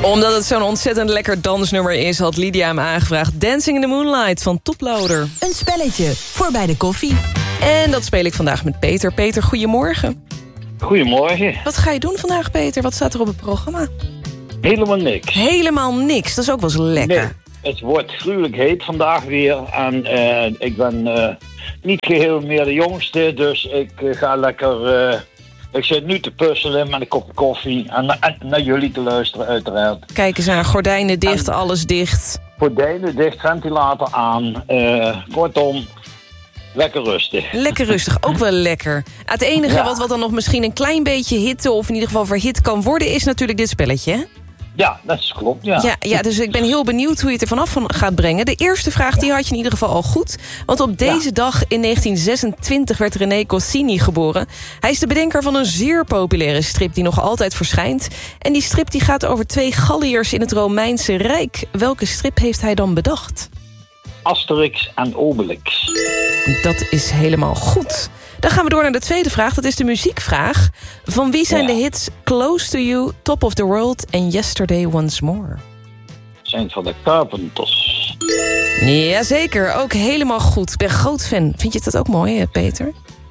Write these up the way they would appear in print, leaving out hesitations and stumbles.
Omdat het zo'n ontzettend lekker dansnummer is, had Lydia hem aangevraagd. Dancing in the Moonlight van Toploader. Een spelletje voor bij de koffie. En dat speel ik vandaag met Peter. Peter, goedemorgen. Goedemorgen. Wat ga je doen vandaag, Peter? Wat staat er op het programma? Helemaal niks. Helemaal niks, dat is ook wel eens lekker. Nee, het wordt gruwelijk heet vandaag weer. En ik ben niet geheel meer de jongste, dus ik ga lekker... ik zit nu te puzzelen met een kopje koffie en naar jullie te luisteren uiteraard. Kijk eens aan, gordijnen dicht, alles dicht. Gordijnen dicht, ventilator aan. Kortom, lekker rustig. Lekker rustig, ook wel lekker. Het enige wat dan nog misschien een klein beetje hitte... of in ieder geval verhit kan worden, is natuurlijk dit spelletje, hè? Ja, dat is klopt, ja. Ja, dus ik ben heel benieuwd hoe je het er vanaf gaat brengen. De eerste vraag die had je in ieder geval al goed. Want op deze dag in 1926 werd René Goscinny geboren. Hij is de bedenker van een zeer populaire strip die nog altijd verschijnt. En die strip die gaat over 2 Galliërs in het Romeinse Rijk. Welke strip heeft hij dan bedacht? Asterix en Obelix. Dat is helemaal goed. Dan gaan we door naar de tweede vraag. Dat is de muziekvraag. Van wie zijn de hits Close to You, Top of the World en Yesterday Once More? Zijn van de Carpenters. Jazeker, ook helemaal goed. Ik ben groot fan. Vind je dat ook mooi, Peter?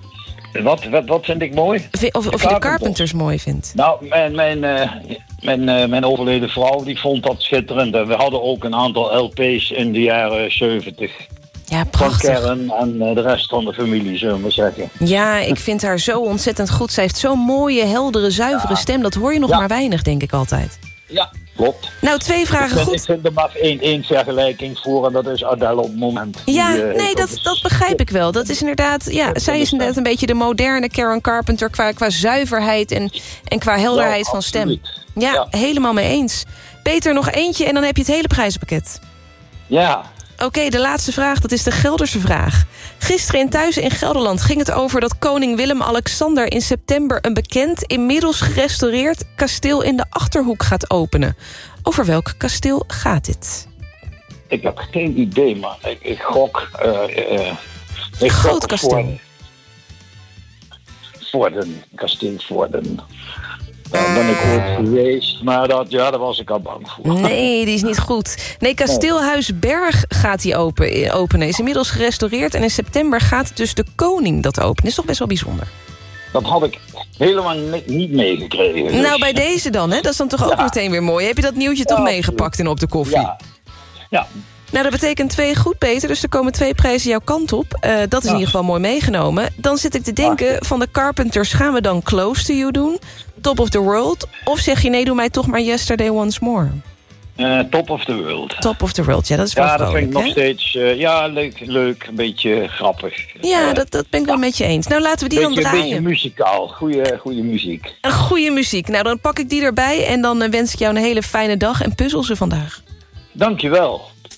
Wat vind ik mooi? Of je de Carpenters mooi vindt? Nou, mijn overleden vrouw die vond dat schitterend. We hadden ook een aantal LP's in de jaren 70. Ja, prachtig. Van Kern en de rest van de familie, zullen we maar zeggen. Ja, ik vind haar zo ontzettend goed. Zij heeft zo'n mooie, heldere, zuivere stem. Dat hoor je nog maar weinig, denk ik altijd. Ja, klopt. Nou, 2 vragen goed. Ik vind er maar 1 vergelijking voor en dat is Adele op het moment. Ja, dat begrijp ik wel. Dat is inderdaad, zij is inderdaad een beetje de moderne Karen Carpenter qua zuiverheid en qua helderheid van stem. Ja, helemaal mee eens. Peter, nog eentje en dan heb je het hele prijzenpakket. Ja. Oké, de laatste vraag, dat is de Gelderse vraag. Gisteren in Thuis in Gelderland ging het over dat koning Willem-Alexander in september een bekend, inmiddels gerestaureerd kasteel in de Achterhoek gaat openen. Over welk kasteel gaat dit? Ik heb geen idee, maar ik gok... Groot kasteel. Kasteel. Daar ben ik ooit geweest, maar daar was ik al bang voor. Nee, die is niet goed. Nee, Kasteelhuis Berg gaat die openen. Is inmiddels gerestaureerd en in september gaat dus de koning dat openen. Is toch best wel bijzonder. Dat had ik helemaal niet meegekregen. Dus. Nou, bij deze dan, hè? Dat is dan toch ook meteen weer mooi. Heb je dat nieuwtje toch meegepakt en op de koffie? Ja. Nou, dat betekent 2 goed, Peter. Dus er komen 2 prijzen jouw kant op. Dat is in ieder geval mooi meegenomen. Dan zit ik te denken, van de Carpenters gaan we dan Close to You doen? Top of the World? Of zeg je, nee, doe mij toch maar Yesterday Once More? Top of the World. Top of the World, ja, dat is wel vrolijk, dat vind ik nog steeds leuk, een beetje grappig. Ja, dat ben ik wel met je eens. Nou, laten we die dan draaien. Een beetje muzikaal, goede muziek. Een goede muziek. Nou, dan pak ik die erbij en dan wens ik jou een hele fijne dag en puzzel ze vandaag. Dankjewel.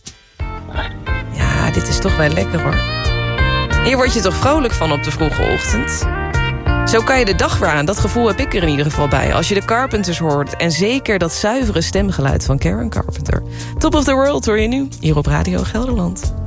Ja, dit is toch wel lekker, hoor. Hier word je toch vrolijk van op de vroege ochtend? Zo kan je de dag weer aan. Dat gevoel heb ik er in ieder geval bij. Als je de Carpenters hoort. En zeker dat zuivere stemgeluid van Karen Carpenter. Top of the World hoor je nu. Hier op Radio Gelderland.